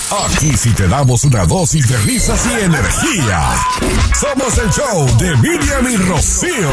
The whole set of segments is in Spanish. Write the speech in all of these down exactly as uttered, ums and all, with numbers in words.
Aquí sí te damos una dosis de risas y energía. Somos el show de Miriam y Rocío.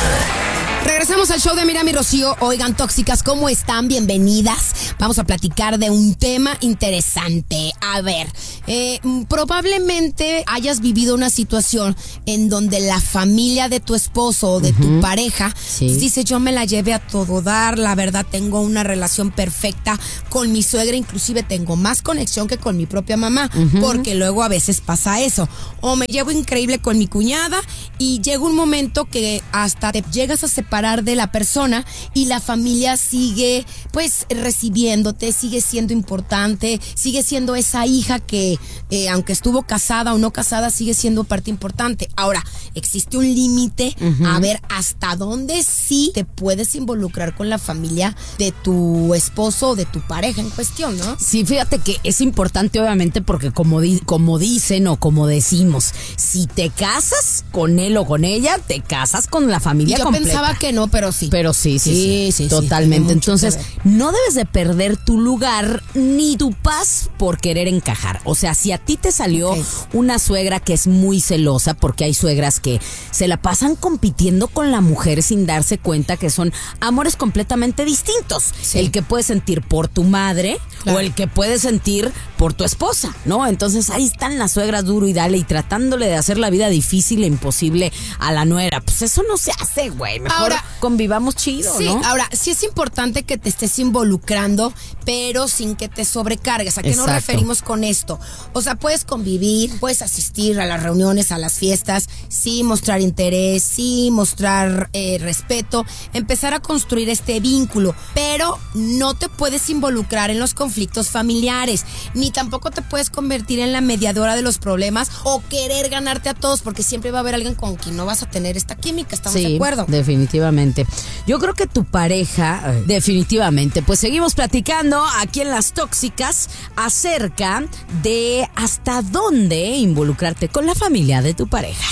Regresamos al show de Miriam y Rocío. Oigan, tóxicas, ¿cómo están? Bienvenidas. Vamos a platicar de un tema interesante. A ver, eh, probablemente hayas vivido una situación en donde la familia de tu esposo o de uh-huh. tu pareja sí. dice, yo me la llevé a todo dar, la verdad tengo una relación perfecta con mi suegra, inclusive tengo más conexión que con mi propia mamá, uh-huh. porque luego a veces pasa eso. O me llevo increíble con mi cuñada y llega un momento que hasta te llegas a separar de la persona y la familia sigue pues recibiéndote, sigue siendo importante, sigue siendo esa hija que eh, aunque estuvo casada o no casada sigue siendo parte importante. Ahora, existe un límite uh-huh. a ver hasta dónde sí te puedes involucrar con la familia de tu esposo o de tu pareja en cuestión, ¿no? Sí, fíjate que es importante obviamente porque como, di- como dicen o como decimos, si te casas con él o con ella, te casas con la familia y yo completa. Pensaba que no, pero sí. Pero sí, sí, sí, sí, sí totalmente. Sí, Entonces, no debes de perder tu lugar ni tu paz por querer encajar. O sea, si a ti te salió okay. una suegra que es muy celosa, porque hay suegras que se la pasan compitiendo con la mujer sin darse cuenta que son amores completamente distintos. Sí. El que puedes sentir por tu madre claro. o el que puedes sentir por tu esposa, ¿no? Entonces, ahí están las suegras duro y dale y tratándole de hacer la vida difícil e imposible a la nuera. Pues eso no se hace, güey. Mejor ahora, convivamos chido, sí, ¿no? Ahora, sí es importante que te estés involucrando, pero sin que te sobrecargues. ¿A qué Exacto. nos referimos con esto? O sea, puedes convivir, puedes asistir a las reuniones, a las fiestas, sí mostrar interés, sí mostrar eh, respeto, empezar a construir este vínculo, pero no te puedes involucrar en los conflictos familiares, ni tampoco te puedes convertir en la mediadora de los problemas o querer ganarte a todos, porque siempre va a haber alguien con quien no vas a tener esta química, ¿estamos sí, de acuerdo? Definitivamente. Yo creo que tu pareja, definitivamente, pues seguimos platicando aquí en Las Tóxicas acerca de hasta dónde involucrarte con la familia de tu pareja.